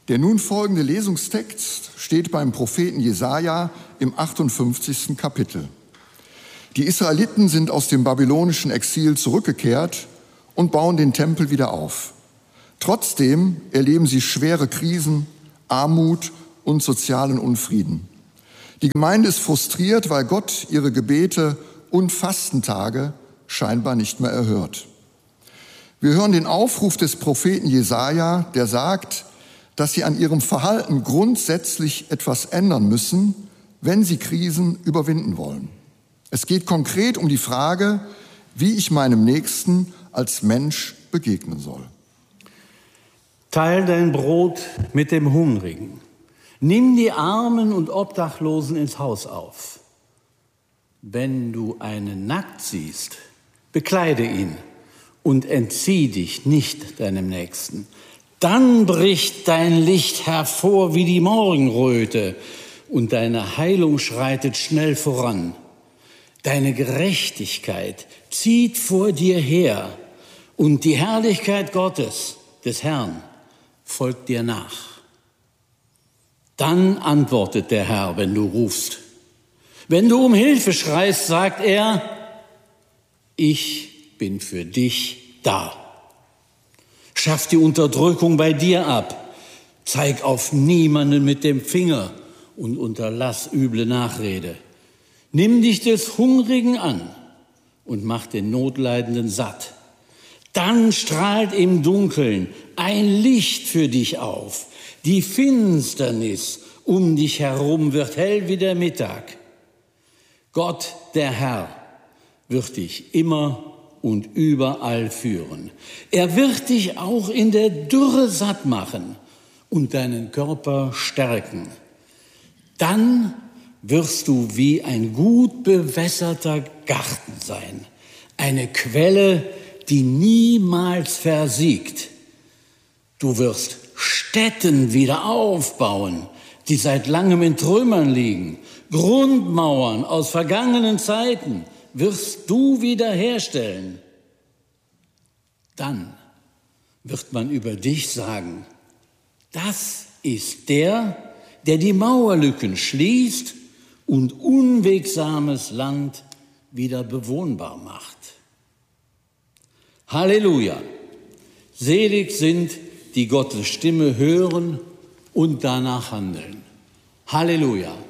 Der nun folgende Lesungstext steht beim Propheten Jesaja im 58. Kapitel. Die Israeliten sind aus dem babylonischen Exil zurückgekehrt und bauen den Tempel wieder auf. Trotzdem erleben sie schwere Krisen, Armut und sozialen Unfrieden. Die Gemeinde ist frustriert, weil Gott ihre Gebete und Fastentage scheinbar nicht mehr erhört. Wir hören den Aufruf des Propheten Jesaja, der sagt, dass sie an ihrem Verhalten grundsätzlich etwas ändern müssen, wenn sie Krisen überwinden wollen. Es geht konkret um die Frage, wie ich meinem Nächsten als Mensch begegnen soll. Teil dein Brot mit dem Hungrigen. Nimm die Armen und Obdachlosen ins Haus auf. Wenn du einen nackt siehst, bekleide ihn und entzieh dich nicht deinem Nächsten. Dann bricht dein Licht hervor wie die Morgenröte und deine Heilung schreitet schnell voran. Deine Gerechtigkeit zieht vor dir her und die Herrlichkeit Gottes, des Herrn, folgt dir nach. Dann antwortet der Herr, wenn du rufst. Wenn du um Hilfe schreist, sagt er, ich bin für dich da. Schaff die Unterdrückung bei dir ab. Zeig auf niemanden mit dem Finger und unterlass üble Nachrede. Nimm dich des Hungrigen an und mach den Notleidenden satt. Dann strahlt im Dunkeln ein Licht für dich auf. Die Finsternis um dich herum wird hell wie der Mittag. Gott, der Herr, wird dich immer und überall führen. Er wird dich auch in der Dürre satt machen und deinen Körper stärken. Dann wirst du wie ein gut bewässerter Garten sein, eine Quelle, die niemals versiegt. Du wirst Städten wieder aufbauen, die seit langem in Trümmern liegen. Grundmauern aus vergangenen Zeiten wirst du wiederherstellen. Dann wird man über dich sagen, das ist der die Mauerlücken schließt und unwegsames Land wieder bewohnbar macht. Halleluja! Selig sind, die Gottes Stimme hören und danach handeln. Halleluja!